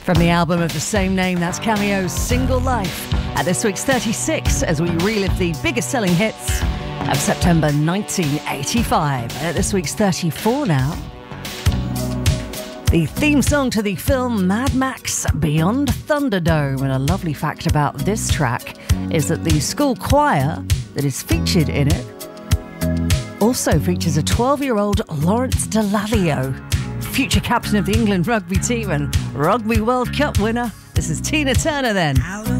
From the album of the same name, that's Cameo's Single Life. At this week's 36, as we relive the biggest selling hits of September 1985. And at this week's 34 now, the theme song to the film Mad Max Beyond Thunderdome. And a lovely fact about this track is that the school choir that is featured in it also features a 12-year-old Lawrence Dallaglio, future captain of the England rugby team and Rugby World Cup winner. This is Tina Turner then.